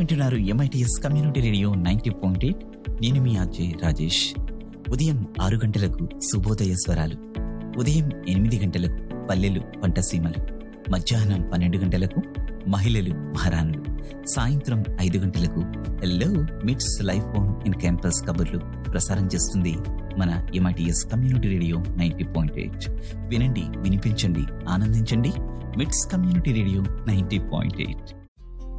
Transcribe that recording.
వింటున్నారు MITS community radio 90.8. నేను మీ RJ Rajesh. ఉదయం 6 గంటలకు శుభోదయ స్వరాలు, ఉదయం 8 గంటలకు పల్లెలు పంటసీమలు, మధ్యాహ్నం 12 గంటలకు మహిళలు మహారాణులు, సాయంత్రం 5 గంటలకు హలో మిట్స్ లైఫ్ ఆన్ ఇన్ క్యాంపస్ కబుర్లు ప్రసారం చేస్తుంది మన ఎంఐటిఎస్ కమ్యూనిటీ రేడియో 90.8. వినండి, వినిపించండి, ఆనందించండి. మిట్స్ కమ్యూనిటీ రేడియో 90.8.